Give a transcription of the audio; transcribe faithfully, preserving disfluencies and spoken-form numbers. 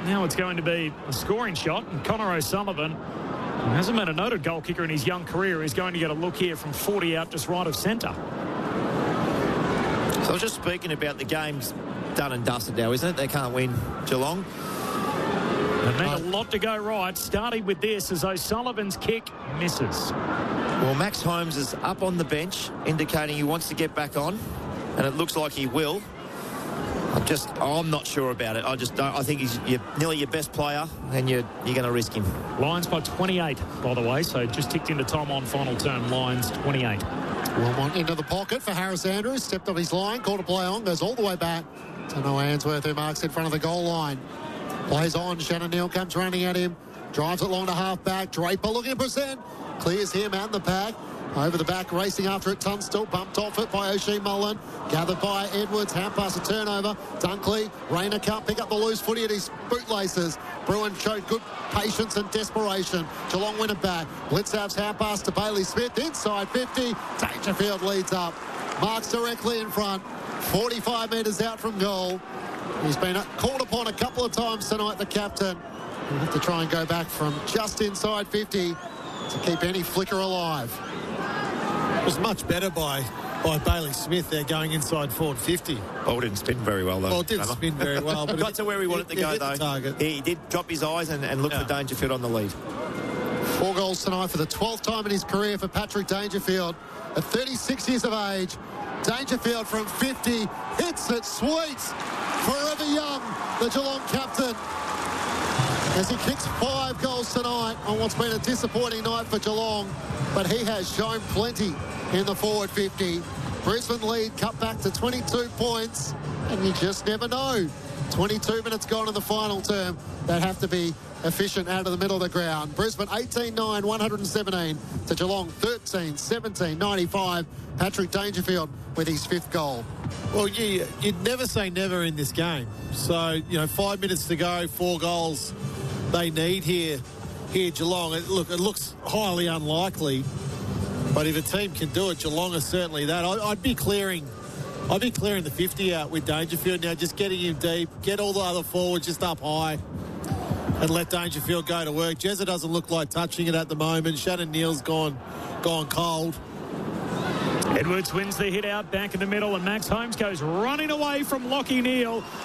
Now it's going to be a scoring shot, and Connor O'Sullivan, who hasn't been a noted goal kicker in his young career, is going to get a look here from forty out just right of centre. So I was just speaking about the game's done and dusted now, isn't it? They can't win Geelong. It need a lot to go right, starting with this as O'Sullivan's kick misses. Well, Max Holmes is up on the bench, indicating he wants to get back on, and it looks like he will. I'm just, I'm not sure about it. I just don't. I think he's you're nearly your best player, and you're you're going to risk him. Lions by twenty-eight, by the way, so just ticked into time on final term. Lions twenty-eight. Wilmot into the pocket for Harris Andrews. Stepped off his line, called a play on, goes all the way back to Noah Answorth, who marks in front of the goal line. Plays on. Shannon Neal comes running at him. Drives it long to half back. Draper looking to present. Clears him out in the pack. Over the back, racing after it. Tunstall bumped off it by O'Shea Mullen. Gathered by Edwards. Hand pass, a turnover. Dunkley. Rayner can't pick up the loose footy at his bootlaces. Bruin showed good patience and desperation. Geelong win it back. Blitzav's hand pass to Bailey Smith. Inside fifty. Dangerfield leads up. Marks directly in front. forty-five metres out from goal. He's been called upon a couple of times tonight, the captain. He'll have to try and go back from just inside fifty to keep any flicker alive. It was much better by by Bailey Smith there going inside forward fifty. Ball didn't spin very well, though. Well, it didn't Hammer. spin very well. But got it, to where he wanted it, to go, it though. Target. He did drop his eyes and, and look yeah. for Dangerfield on the lead. Four goals tonight for the twelfth time in his career for Patrick Dangerfield. At thirty-six years of age, Dangerfield from fifty hits it sweet. Forever young, the Geelong captain, as he kicks five goals tonight on what's been a disappointing night for Geelong, but he has shown plenty in the forward fifty. Brisbane lead cut back to twenty-two points, and you just never know. twenty-two minutes gone in the final term. They have to be efficient out of the middle of the ground. Brisbane eighteen nine, one hundred seventeen to Geelong thirteen seventeen, ninety-five. Patrick Dangerfield with his fifth goal. Well, you, you'd never say never in this game. So, you know, five minutes to go, four goals they need here, here Geelong. It, look, it looks highly unlikely, but if a team can do it, Geelong is certainly that. I, I'd be clearing, I'd be clearing the fifty out with Dangerfield now, just getting him deep, get all the other forwards just up high, and let Dangerfield go to work. Jezza doesn't look like touching it at the moment. Shannon Neal's gone, gone cold. Edwards wins the hit out back in the middle, and Max Holmes goes running away from Lachie Neale.